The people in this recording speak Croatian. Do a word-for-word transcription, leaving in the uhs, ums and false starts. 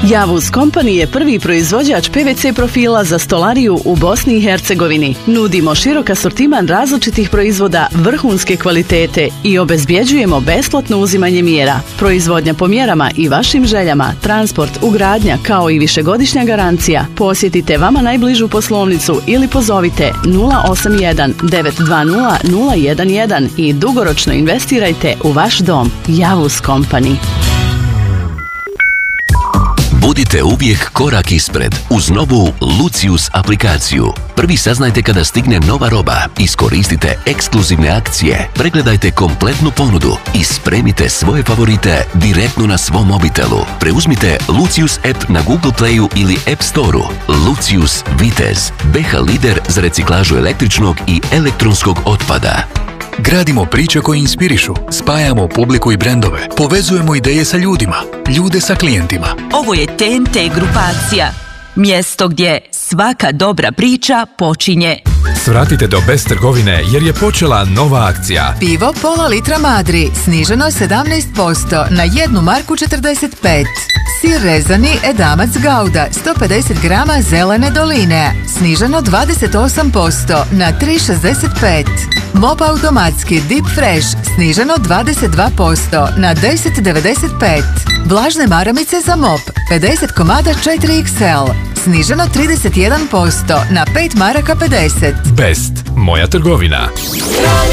Javuz Company je prvi proizvođač P V C profila za stolariju u Bosni i Hercegovini. Nudimo širok asortiman različitih proizvoda vrhunske kvalitete i obezbjeđujemo besplatno uzimanje mjera. Proizvodnja po mjerama i vašim željama, transport, ugradnja kao i višegodišnja garancija. Posjetite vama najbližu poslovnicu ili pozovite nula osam jedan devet dva nula nula jedan jedan i dugoročno investirajte u vaš dom. Javuz Company. Budite uvijek korak ispred uz novu Lucius aplikaciju. Prvi saznajte kada stigne nova roba, iskoristite ekskluzivne akcije, pregledajte kompletnu ponudu i spremite svoje favorite direktno na svom mobitelu. Preuzmite Lucius app na Google Playu ili App Storeu. Lucius Vitez, B H lider za reciklažu električnog i elektronskog otpada. Gradimo priče koje inspirišu, spajamo publiku i brendove, povezujemo ideje sa ljudima, ljude sa klijentima. Ovo je T N T grupacija, mjesto gdje svaka dobra priča počinje. Svratite do Best trgovine jer je počela nova akcija. Pivo pola litra Madri, sniženo sedamnaest posto na jednu marku četrdeset pet. Sir rezani Edamac Gouda, sto pedeset grama zelene doline, sniženo dvadeset osam posto na tri šezdeset pet. Mop automatski Deep Fresh, sniženo dvadeset dva posto na deset devedeset pet. Vlažne maramice za mop, pedeset komada četiri iks el, sniženo trideset jedan posto na pet maraka pedeset. Best, moja trgovina.